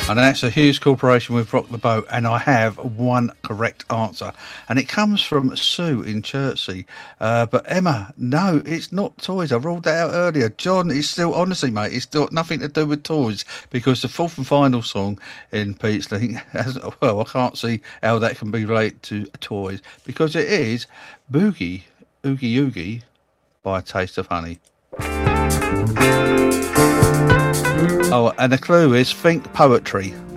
And that's a Hughes Corporation with Rock the Boat, and I have one correct answer, and it comes from Sue in Chertsey. But Emma, no, it's not toys. I ruled that out earlier. John is still, honestly, mate, it's got nothing to do with toys, because the fourth and final song in Pete's Link has, well, I can't see how that can be related to toys, because it is Boogie Oogie Oogie by Taste of Honey. Oh, and the clue is think poetry.